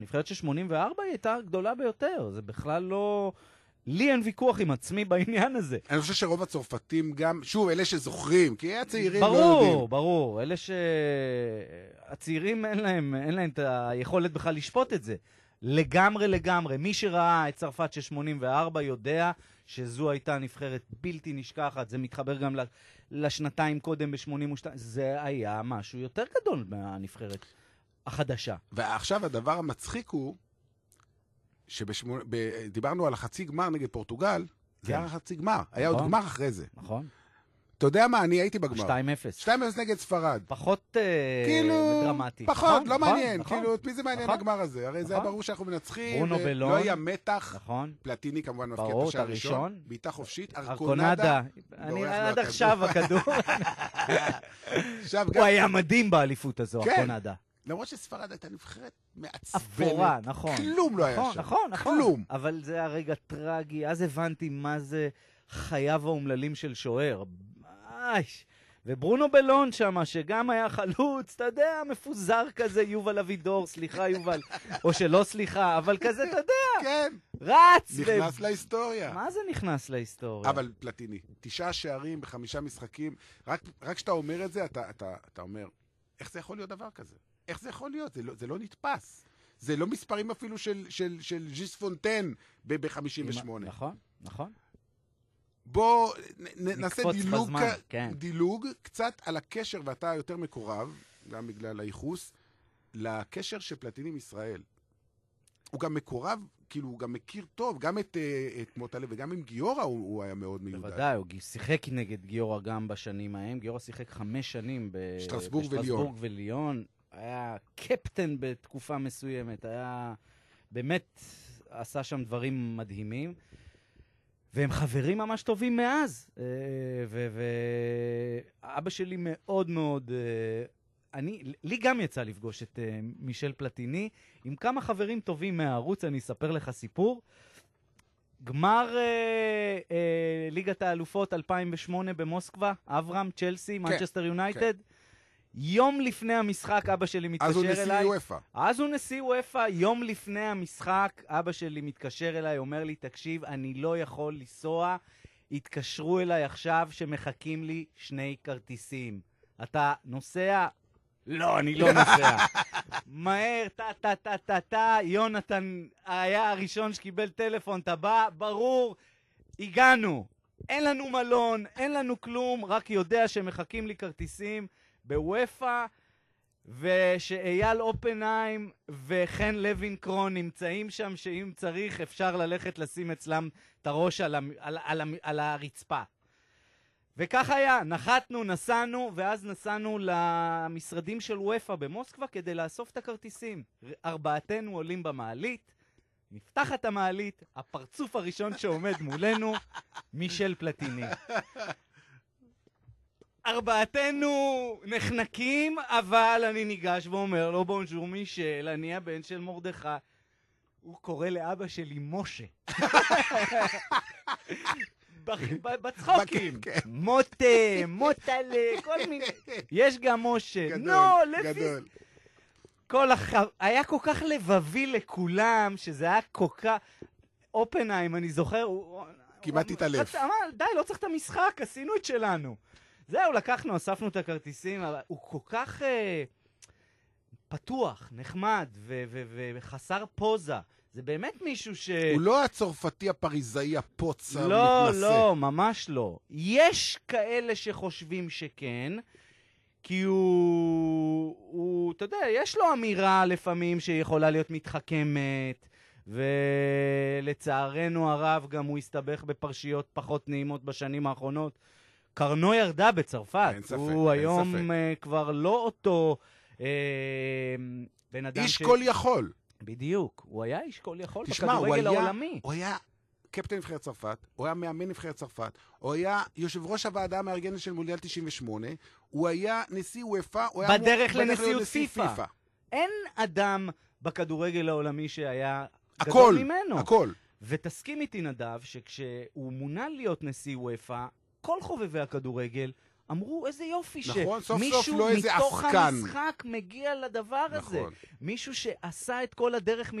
הנבחרת של 84 היא הייתה גדולה ביותר, זה בכלל לא... לי אין ויכוח עם עצמי בעניין הזה. אני חושב שרוב הצרפתים גם, שוב, אלה שזוכרים, כי הצעירים ברור, לא יודעים. ברור, אלה שהצעירים אין להם את היכולת בכלל לשפוט את זה. לגמרי. מי שראה את צרפת של 84 יודע שזו הייתה נבחרת בלתי נשכחת, זה מתחבר גם לשנתיים קודם ב-82, זה היה משהו יותר גדול מהנבחרת החדשה. ועכשיו הדבר המצחיק הוא, דיברנו על החצי גמר נגד פורטוגל, זה היה חצי גמר, היה עוד גמר אחרי זה. נכון. אתה יודע מה, אני הייתי בגמר. 2-0. 2-0 נגד ספרד. פחות דרמטי. פחות, לא מעניין. כאילו, את מי זה מעניין הגמר הזה? הרי זה היה ברור שאנחנו מנצחים, לא היה מתח. נכון. פלטיני כמובן מפקיע את השער הראשון. בעיטה חופשית, ארקונדה. אני עד עכשיו הכדור. הוא היה מדהים באליפות הזו, ארקונדה. למרות שספרד הייתה נבחרת מעצבנת. אפורה, נכון. כלום לא היה שם. נכון. כלום. אבל זה הרגע טרגי. אז הבנתי מה זה חייו האומללים של שוער. וברונו בלון שם, שגם היה חלוץ, אתה יודע, מפוזר כזה, יובל אבידור, סליחה יובל, או שלא סליחה, אבל כזה, אתה יודע. כן. רץ. נכנס להיסטוריה. מה זה נכנס להיסטוריה? אבל פלטיני, 9 שערים ב5 משחקים, רק כשאתה אומר את זה, אתה אומר, איך זה יכול להיות דבר כזה? איך זה יכול להיות? זה inte נתפס. זה לא מספרים אפילו של ז'יס פונטן ב-58. נכון. בוא נעשה דילוג קצת על הקשר, ואתה יותר מקורב, גם בגלל הייחוס, לקשר של פלטיני עם ישראל. הוא גם מקורב, כאילו הוא גם מכיר טוב, גם את מוטלה וגם עם גיורא הוא היה מאוד מיודד. בוודאי, הוא שיחק נגד גיורא גם בשנים ההם. גיורא שיחק 5 שנים בשטרסבורג וליון. היה קפטן בתקופה מסוימת, היה באמת עשה שם דברים מדהימים, והם חברים ממש טובים מאז. ואבא שלי מאוד מאוד, לי גם יצא לפגוש את מישל פלטיני, עם כמה חברים טובים מהערוץ, אני אספר לך סיפור. גמר ליגת האלופות 2008 במוסקבה, אברהם, צ'לסי, מנצ'סטר יונייטד. יום לפני המשחק אבא שלי מתקשר אליי. אז הוא נשיא וופא. אז הוא נשיא וופא. יום לפני המשחק אבא שלי מתקשר אליי, אומר לי, תקשיב, אני לא יכול לנסוע, התקשרו אליי עכשיו שמחכים לי 2 כרטיסים. אתה נוסע? לא, אני לא נוסע. מהר, יונתן היה הראשון שקיבל טלפון, אתה בא, ברור, הגענו. אין לנו מלון, אין לנו כלום, רק יודע שמחכים לי כרטיסים בוופא, ושאייל אופנהיים וחן לוין קרון נמצאים שם, שאם צריך אפשר ללכת לשים אצלם את הראש על הרצפה. וכך היה, נסענו, ואז נסענו למשרדים של וופא במוסקבה כדי לאסוף את הכרטיסים. 4 עולים במעלית, נפתחת המעלית, הפרצוף הראשון שעומד מולנו, מישל פלטיני. 4 נחנקים, אבל אני ניגש ואומר לו, בונז'ור מישל, אני הבן של מרדכי. הוא קורא לאבא שלי משה. בצחוקים. מוטלה, כל מיני. יש גם משה. גדול. היה כל כך לבבי לכולם, שזה היה כל כך... אופנהיים, אני זוכר, כמעט התעלף. די, לא צריך את המשחק, עשינו את שלנו. זהו, לקחנו, אספנו את הכרטיסים, אבל הוא כל כך פתוח, נחמד וחסר פוזה. זה באמת מישהו הוא לא הצרפתי הפריזאי הפוץ המתנשא. לא, ממש לא. יש כאלה שחושבים שכן, כי הוא, אתה יודע, יש לו אמירה לפעמים שיכולה להיות מתחכמת, ולצערנו הרב גם הוא הסתבך בפרשיות פחות נעימות בשנים האחרונות. קרנו ירדה בצרפת. אין ספק, הוא היום כבר לא אותו בן אדם איש כל יכול. בדיוק. הוא היה איש כל יכול בכדורגל העולמי. הוא היה קפטן נבחרת צרפת, הוא היה מאמן נבחרת צרפת, הוא היה יושב ראש הוועדה המארגנת של מונדיאל 98, הוא היה נשיא וופא, בדרך לנשיאות פיפא. אין אדם בכדורגל העולמי שהיה גדול ממנו. הכל. ותסכים איתי נדב שכשהוא מונה להיות נשיא וופא, כל חובבי הכדורגל אמרו, איזה יופי נכון, שמישהו לא איזה מתוך עסקן. המשחק מגיע לדבר הזה. נכון. מישהו שעשה את כל הדרך